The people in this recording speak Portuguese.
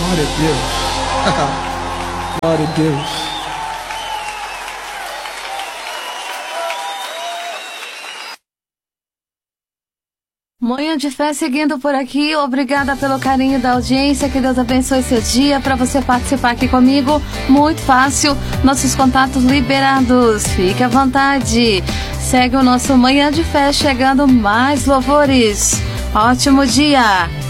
Glória a Deus. Glória a Deus. Manhã de Fé seguindo por aqui, obrigada pelo carinho da audiência, que Deus abençoe seu dia. Para você participar aqui comigo, muito fácil, nossos contatos liberados, fique à vontade. Segue o nosso Manhã de Fé, chegando mais louvores. Ótimo dia!